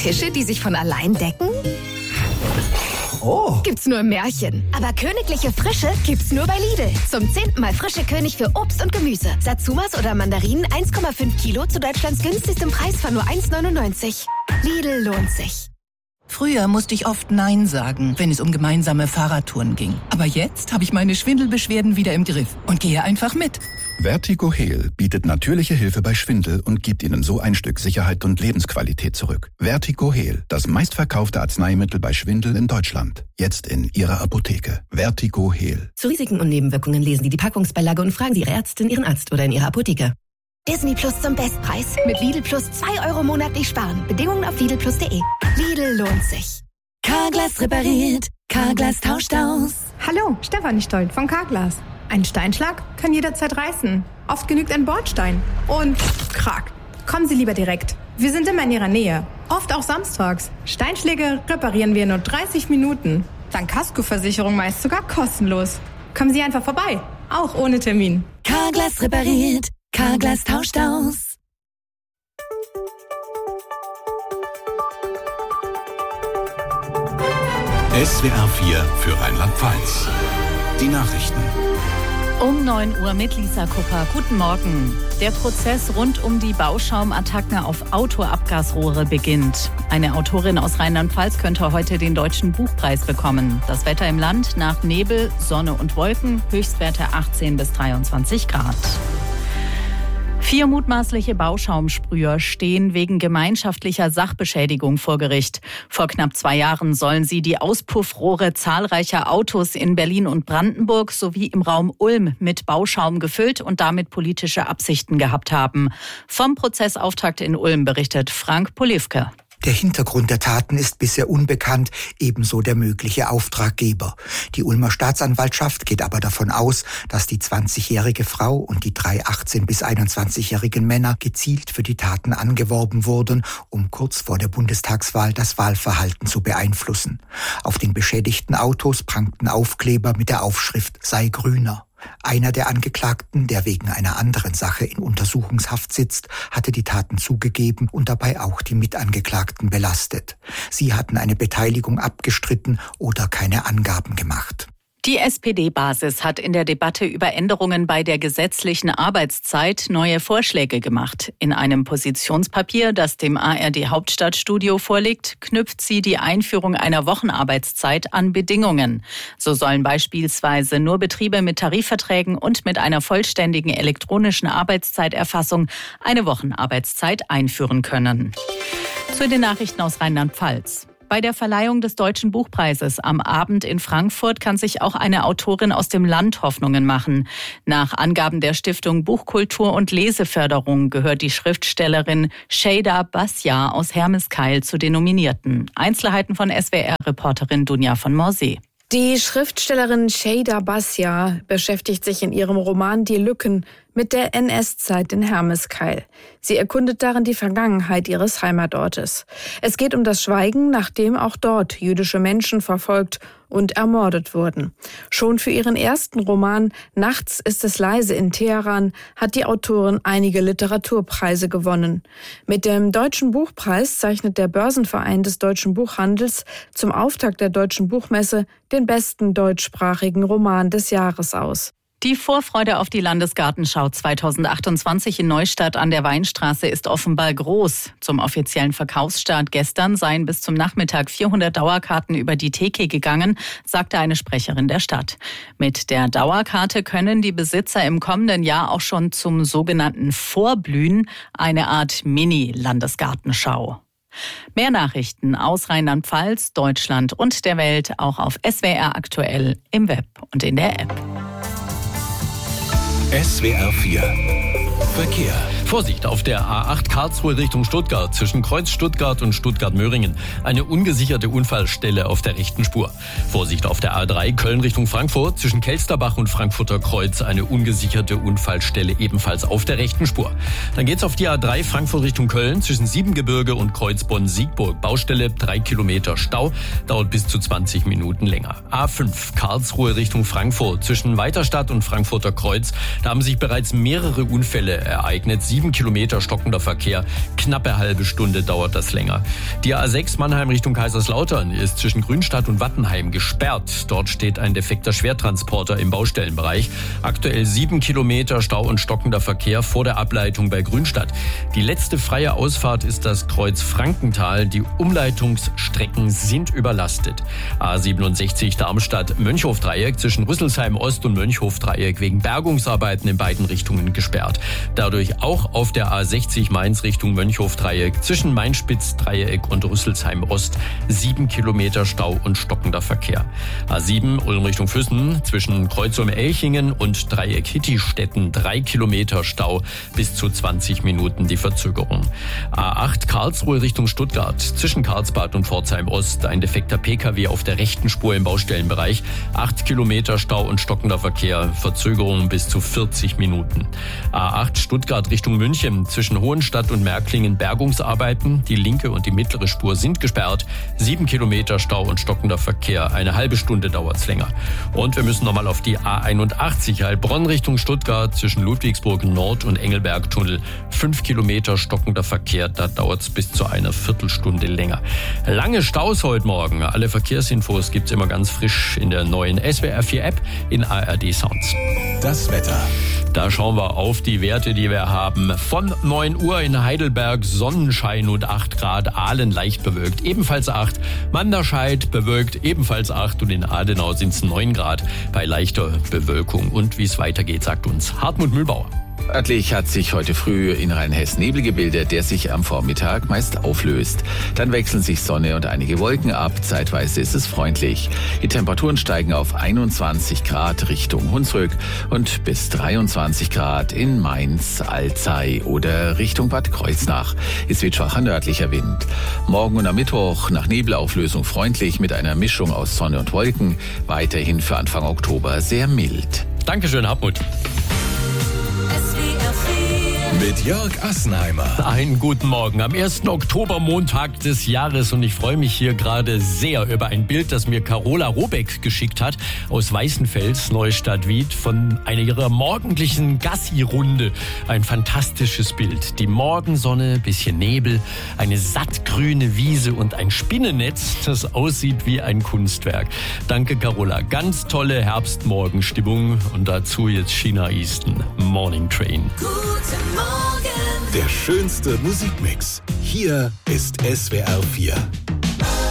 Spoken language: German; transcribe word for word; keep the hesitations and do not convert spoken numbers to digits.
Tische, die sich von allein decken? Oh. Gibt's nur im Märchen. Aber königliche Frische gibt's nur bei Lidl. Zum zehnten Mal frische König für Obst und Gemüse. Satsumas oder Mandarinen eins Komma fünf Kilo zu Deutschlands günstigstem Preis von nur eins neunundneunzig. Lidl lohnt sich. Früher musste ich oft Nein sagen, wenn es um gemeinsame Fahrradtouren ging. Aber jetzt habe ich meine Schwindelbeschwerden wieder im Griff und gehe einfach mit. Vertigo Heal bietet natürliche Hilfe bei Schwindel und gibt Ihnen so ein Stück Sicherheit und Lebensqualität zurück. Vertigo Heal, das meistverkaufte Arzneimittel bei Schwindel in Deutschland. Jetzt in Ihrer Apotheke. Vertigo Heal. Zu Risiken und Nebenwirkungen lesen Sie die Packungsbeilage und fragen Sie Ihre Ärztin, Ihren Arzt oder in Ihrer Apotheke. Disney Plus zum Bestpreis. Mit Lidl Plus zwei Euro monatlich sparen. Bedingungen auf lidl plus punkt de. Lidl lohnt sich. Carglass repariert. Carglass tauscht aus. Hallo, Stefanie Stolt von Carglass. Ein Steinschlag kann jederzeit reißen. Oft genügt ein Bordstein. Und krack. Kommen Sie lieber direkt. Wir sind immer in Ihrer Nähe. Oft auch samstags. Steinschläge reparieren wir in nur dreißig Minuten. Dank Kaskoversicherung meist sogar kostenlos. Kommen Sie einfach vorbei. Auch ohne Termin. Carglass repariert. Carglass tauscht aus. S W R vier für Rheinland-Pfalz. Die Nachrichten. Um neun Uhr mit Lisa Kupper. Guten Morgen. Der Prozess rund um die Bauschaumattacken auf Autoabgasrohre beginnt. Eine Autorin aus Rheinland-Pfalz könnte heute den Deutschen Buchpreis bekommen. Das Wetter im Land nach Nebel, Sonne und Wolken, Höchstwerte achtzehn bis dreiundzwanzig Grad. Vier mutmaßliche Bauschaumsprüher stehen wegen gemeinschaftlicher Sachbeschädigung vor Gericht. Vor knapp zwei Jahren sollen sie die Auspuffrohre zahlreicher Autos in Berlin und Brandenburg sowie im Raum Ulm mit Bauschaum gefüllt und damit politische Absichten gehabt haben. Vom Prozessauftakt in Ulm berichtet Frank Polivke. Der Hintergrund der Taten ist bisher unbekannt, ebenso der mögliche Auftraggeber. Die Ulmer Staatsanwaltschaft geht aber davon aus, dass die zwanzigjährige Frau und die drei achtzehn- bis einundzwanzigjährigen Männer gezielt für die Taten angeworben wurden, um kurz vor der Bundestagswahl das Wahlverhalten zu beeinflussen. Auf den beschädigten Autos prangten Aufkleber mit der Aufschrift „Sei grüner". Einer der Angeklagten, der wegen einer anderen Sache in Untersuchungshaft sitzt, hatte die Taten zugegeben und dabei auch die Mitangeklagten belastet. Sie hatten eine Beteiligung abgestritten oder keine Angaben gemacht. Die S P D-Basis hat in der Debatte über Änderungen bei der gesetzlichen Arbeitszeit neue Vorschläge gemacht. In einem Positionspapier, das dem A R D-Hauptstadtstudio vorliegt, knüpft sie die Einführung einer Wochenarbeitszeit an Bedingungen. So sollen beispielsweise nur Betriebe mit Tarifverträgen und mit einer vollständigen elektronischen Arbeitszeiterfassung eine Wochenarbeitszeit einführen können. Zu den Nachrichten aus Rheinland-Pfalz. Bei der Verleihung des Deutschen Buchpreises am Abend in Frankfurt kann sich auch eine Autorin aus dem Land Hoffnungen machen. Nach Angaben der Stiftung Buchkultur und Leseförderung gehört die Schriftstellerin Şeyda Basya aus Hermeskeil zu den Nominierten. Einzelheiten von S W R-Reporterin Dunja von Morsee. Die Schriftstellerin Şeyda Basya beschäftigt sich in ihrem Roman Die Lücken mit der N S-Zeit in Hermeskeil. Sie erkundet darin die Vergangenheit ihres Heimatortes. Es geht um das Schweigen, nachdem auch dort jüdische Menschen verfolgt und ermordet wurden. Schon für ihren ersten Roman Nachts ist es leise in Teheran hat die Autorin einige Literaturpreise gewonnen. Mit dem Deutschen Buchpreis zeichnet der Börsenverein des deutschen Buchhandels zum Auftakt der Deutschen Buchmesse den besten deutschsprachigen Roman des Jahres aus. Die Vorfreude auf die Landesgartenschau zweitausendachtundzwanzig in Neustadt an der Weinstraße ist offenbar groß. Zum offiziellen Verkaufsstart gestern seien bis zum Nachmittag vierhundert Dauerkarten über die Theke gegangen, sagte eine Sprecherin der Stadt. Mit der Dauerkarte können die Besitzer im kommenden Jahr auch schon zum sogenannten Vorblühen, eine Art Mini-Landesgartenschau. Mehr Nachrichten aus Rheinland-Pfalz, Deutschland und der Welt auch auf S W R aktuell im Web und in der App. S W R vier Verkehr. Vorsicht auf der A acht Karlsruhe Richtung Stuttgart zwischen Kreuz Stuttgart und Stuttgart-Möhringen. Eine ungesicherte Unfallstelle auf der rechten Spur. Vorsicht auf der A drei Köln Richtung Frankfurt zwischen Kelsterbach und Frankfurter Kreuz. Eine ungesicherte Unfallstelle ebenfalls auf der rechten Spur. Dann geht's auf die A drei Frankfurt Richtung Köln zwischen Siebengebirge und Kreuzbonn-Siegburg. Baustelle drei Kilometer Stau. Dauert bis zu zwanzig Minuten länger. A fünf Karlsruhe Richtung Frankfurt zwischen Weiterstadt und Frankfurter Kreuz. Da haben sich bereits mehrere Unfälle ereignet. Sieben sieben Kilometer stockender Verkehr. Knappe halbe Stunde dauert das länger. Die A sechs Mannheim Richtung Kaiserslautern ist zwischen Grünstadt und Wattenheim gesperrt. Dort steht ein defekter Schwertransporter im Baustellenbereich. Aktuell sieben Kilometer Stau und stockender Verkehr vor der Ableitung bei Grünstadt. Die letzte freie Ausfahrt ist das Kreuz Frankenthal. Die Umleitungsstrecken sind überlastet. A siebenundsechzig Darmstadt-Mönchhof-Dreieck zwischen Rüsselsheim Ost und Mönchhof-Dreieck wegen Bergungsarbeiten in beiden Richtungen gesperrt. Dadurch auch auf der A sechzig Mainz Richtung Mönchhof-Dreieck zwischen Mainspitz-Dreieck und Rüsselsheim Ost sieben Kilometer Stau und stockender Verkehr. A sieben Ulm Richtung Füssen zwischen Kreuzum-Elchingen und Dreieck Hittistetten drei Kilometer Stau, bis zu zwanzig Minuten die Verzögerung. A acht Karlsruhe Richtung Stuttgart zwischen Karlsbad und Pforzheim Ost ein defekter Pkw auf der rechten Spur im Baustellenbereich. acht Kilometer Stau und stockender Verkehr, Verzögerung bis zu vierzig Minuten. A acht Stuttgart Richtung München zwischen Hohenstadt und Märklingen Bergungsarbeiten. Die linke und die mittlere Spur sind gesperrt. sieben Kilometer Stau und stockender Verkehr. Eine halbe Stunde dauert's länger. Und wir müssen nochmal auf die A einundachtzig Heilbronn Richtung Stuttgart zwischen Ludwigsburg Nord und Engelbergtunnel. fünf Kilometer stockender Verkehr. Da dauert's bis zu einer Viertelstunde länger. Lange Staus heute Morgen. Alle Verkehrsinfos gibt's immer ganz frisch in der neuen S W R vier App in A R D Sounds. Das Wetter. Da schauen wir auf die Werte, die wir haben. Von neun Uhr in Heidelberg Sonnenschein und acht Grad, Aalen leicht bewölkt, ebenfalls acht. Manderscheid bewölkt, ebenfalls acht und in Adenau sind es neun Grad bei leichter Bewölkung. Und wie es weitergeht, sagt uns Hartmut Mühlbauer. Örtlich hat sich heute früh in Rheinhessen Nebel gebildet, der sich am Vormittag meist auflöst. Dann wechseln sich Sonne und einige Wolken ab. Zeitweise ist es freundlich. Die Temperaturen steigen auf einundzwanzig Grad Richtung Hunsrück und bis dreiundzwanzig Grad in Mainz, Alzey oder Richtung Bad Kreuznach. Es weht schwacher nördlicher Wind. Morgen und am Mittwoch nach Nebelauflösung freundlich mit einer Mischung aus Sonne und Wolken. Weiterhin für Anfang Oktober sehr mild. Dankeschön, Hartmut. Mit Jörg Assenheimer. Einen guten Morgen am ersten Oktober, Montag des Jahres, und ich freue mich hier gerade sehr über ein Bild, das mir Carola Robeck geschickt hat aus Weißenfels, Neustadt-Wied, von einer ihrer morgendlichen Gassi-Runde. Ein fantastisches Bild. Die Morgensonne, bisschen Nebel, eine sattgrüne Wiese und ein Spinnennetz, das aussieht wie ein Kunstwerk. Danke, Carola. Ganz tolle Herbstmorgenstimmung und dazu jetzt China Easton, Morning Train. Guten Morgen. Der schönste Musikmix. Hier ist S W R vier.